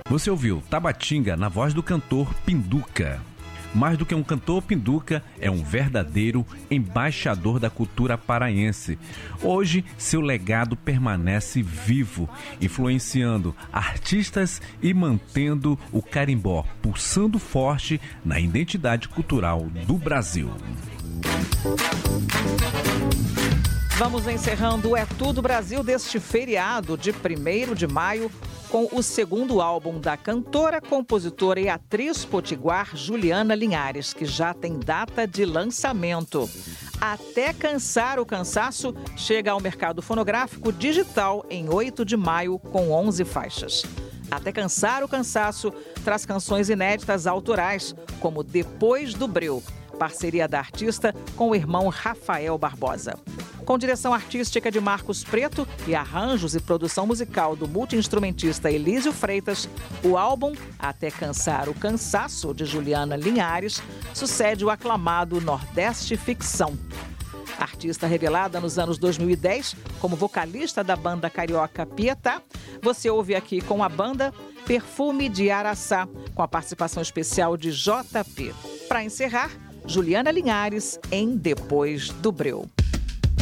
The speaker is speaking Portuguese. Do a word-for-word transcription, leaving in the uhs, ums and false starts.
Você ouviu Tabatinga na voz do cantor Pinduca. Mais do que um cantor, Pinduca é um verdadeiro embaixador da cultura paraense. Hoje, seu legado permanece vivo, influenciando artistas e mantendo o carimbó pulsando forte na identidade cultural do Brasil. Vamos encerrando o É Tudo Brasil deste feriado de primeiro de maio com o segundo álbum da cantora, compositora e atriz potiguar Juliana Linhares, que já tem data de lançamento. Até Cansar o Cansaço chega ao mercado fonográfico digital em oito de maio com onze faixas. Até Cansar o Cansaço traz canções inéditas autorais, como Depois do Breu, parceria da artista com o irmão Rafael Barbosa. Com direção artística de Marcos Preto e arranjos e produção musical do multi-instrumentista Elísio Freitas, o álbum Até Cansar o Cansaço, de Juliana Linhares, sucede o aclamado Nordeste Ficção. Artista revelada nos anos dois mil e dez como vocalista da banda carioca Pietá, você ouve aqui com a banda Perfume de Araçá, com a participação especial de J P. Para encerrar, Juliana Linhares em Depois do Breu.